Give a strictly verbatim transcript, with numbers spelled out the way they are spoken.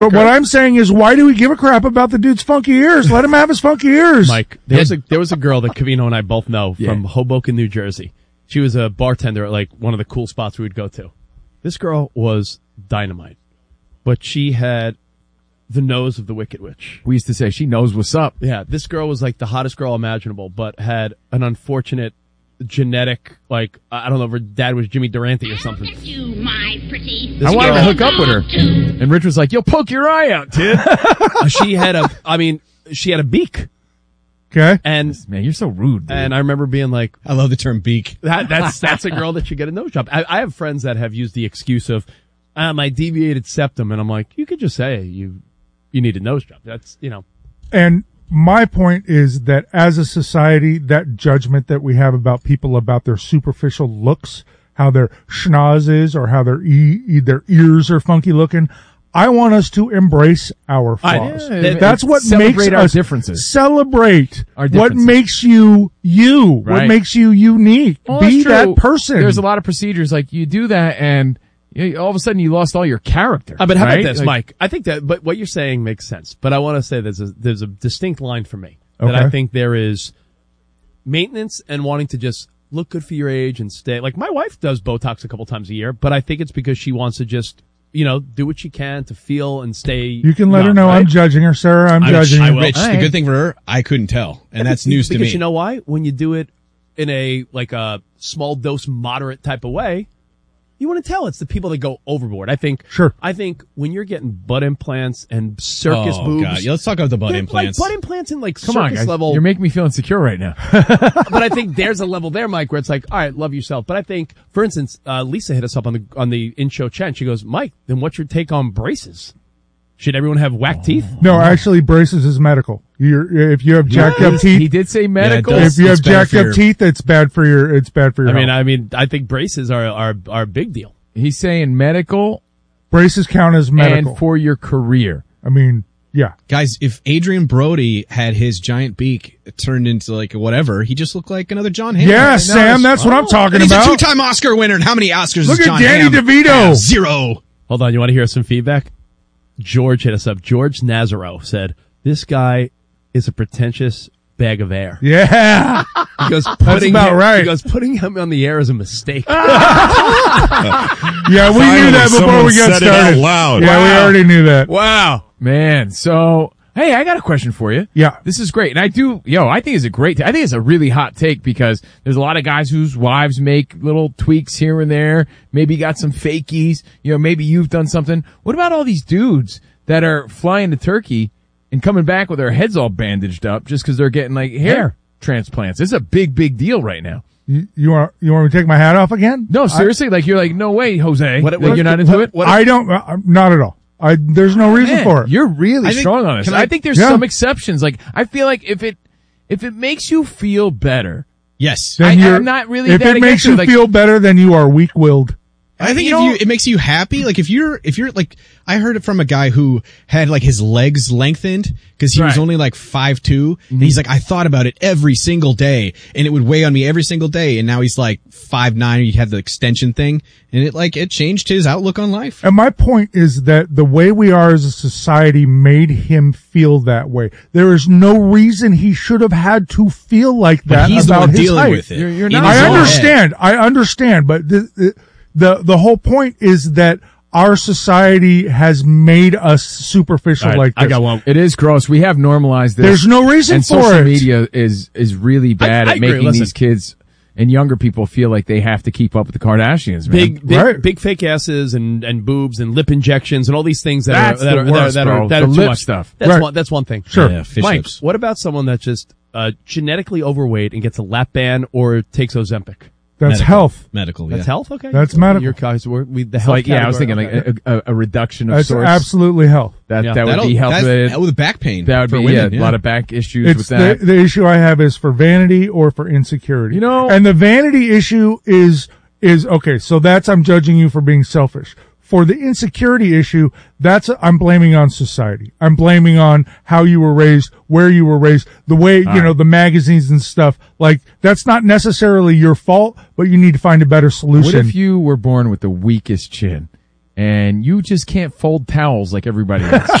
But what I'm saying is, why do we give a crap about the dude's funky ears? Let him have his funky ears. Mike, there was a, there was a girl that Covino and I both know Yeah. from Hoboken, New Jersey. She was a bartender at like one of the cool spots we would go to. This girl was dynamite, but she had the nose of the Wicked Witch. We used to say she knows what's up. Yeah, this girl was like the hottest girl imaginable, but had an unfortunate genetic, like, I don't know if her dad was Jimmy Durante or something. You, my pretty. This I wanted girl- to hook up with her. And Rich was like, yo, poke your eye out, kid. She had a, I mean, she had a beak. Okay. And, Man, you're so rude, dude. and I remember being like, I love the term beak. that, that's, that's a girl that should get a nose job. I, I have friends that have used the excuse of, ah, my deviated septum. And I'm like, you could just say you, you need a nose job. That's, you know. And my point is that as a society, that judgment that we have about people about their superficial looks, how their schnoz is or how their e- their ears are funky looking, I want us to embrace our flaws. Yeah, That's what celebrate makes our us differences. Celebrate Our what differences. makes you you. What Right. makes you unique. Well, Be that's true. that person. There's a lot of procedures like you do that, and you, all of a sudden you lost all your character. Uh, but how right? about this, Like, Mike? I think that, but what you're saying makes sense. But I want to say there's a, there's a distinct line for me that Okay. I think there is maintenance and wanting to just look good for your age and stay. Like my wife does Botox a couple times a year, but I think it's because she wants to just, you know, do what she can to feel and stay. You can let her young, know right? I'm judging her, sir. I'm I, judging I, her. will. Rich, All the right. good thing for her, I couldn't tell, and that's news to because me. you know why? When you do it in a like a small dose, moderate type of way, you want to tell. It's the people that go overboard. I think. Sure. I think when you're getting butt implants and circus oh boobs. God, yeah, let's talk about the butt They're implants. Like butt implants and like come circus on, guys. level. You're making me feel insecure right now. But I think there's a level there, Mike, where it's like, all right, love yourself. But I think, for instance, uh, Lisa hit us up on the on the in-show chat. She goes, Mike, then what's your take on braces? Should everyone have whack teeth? No, actually, braces is medical. You're, if you have jacked up He teeth, did say medical. does. if you have It's better jacked for up your- teeth, it's bad for your. It's bad for your. I mean, health. I mean, I think braces are are are a big deal. He's saying medical braces count as medical. and for your career. I mean, yeah. Guys, if Adrian Brody had his giant beak turned into like whatever, he just looked like another John Hamm. Yeah, No, Sam, that's what I'm talking and he's about. a two-time Oscar winner. And how many Oscars Look does at John Danny Hamm DeVito. have? Zero. Hold on, you want to hear some feedback? George hit us up. George Nazaro said, this guy is a pretentious bag of air. Yeah. He goes, putting about him, right. He goes, putting him on the air is a mistake. Yeah, we Finally, knew that before someone we got said it out started. loud. Yeah, we Wow. already knew that. Wow. Man, so, hey, I got a question for you. Yeah. This is great. And I do, yo, I think it's a great, I think it's a really hot take because there's a lot of guys whose wives make little tweaks here and there. Maybe got some fakies. You know, maybe you've done something. What about all these dudes that are flying to Turkey and coming back with their heads all bandaged up just because they're getting like hair, Hair. transplants? It's a big, big deal right now. You, you want you want me to take my hat off again? No, seriously, like you're like, no way, Jose. What- Like, what- you're not into what- it? what- I don't. Uh, not at all. I there's no reason Man, for it. You're really I think- strong on this. can I, I- think there's Yeah. some exceptions. Like I feel like if it if it makes you feel better, Yes. Then I- you're- I'm not really If that it makes against it, you like- feel better, then you are weak-willed. I think You if know- you, it makes you happy. Like if you're, if you're like, I heard it from a guy who had like his legs lengthened because he was Right. only like five two. And he's like, I thought about it every single day and it would weigh on me every single day. And now he's like five nine. He had the extension thing and it like, it changed his outlook on life. And my point is that the way we are as a society made him feel that way. There is no reason he should have had to feel like But that he's the about one his dealing height. with it. You're- you're In not his I own understand. I understand. But the, the the the whole point is that our society has made us superficial All right, like this. I got one. it is gross. We have normalized this. There's no reason and for social it. media is is really bad I at agree. making Listen. these kids and younger people feel like they have to keep up with the Kardashians. Man. Big, big, Right. big fake asses and, and boobs and lip injections and all these things that That's are that the are, that worst, are that are bro. that The are too lip much stuff. That's Right. one. That's one thing. Sure. Yeah, fish Mike, lips. what about someone that just uh, genetically overweight and gets a lap band or takes Ozempic? That's Medical. health. Medical. That's Yeah. health. Okay, That's So medical. Your guys were we the It's health. like yeah, I was thinking category. like a, a, a reduction of That's sorts. absolutely health. That Yeah. that would That'll- be health that's- related. that with back pain. That would for be women, yeah, a lot of back issues It's with the, that. the issue I have is for vanity or for insecurity. You know- and the vanity issue is is okay. So that's I'm judging you for being selfish. For the insecurity issue, that's I'm blaming on society. I'm blaming on how you were raised, where you were raised, the way you right. know the magazines and stuff. Like that's not necessarily your fault, but you need to find a better What solution. if you were born with the weakest chin? and you just can't fold towels like everybody else.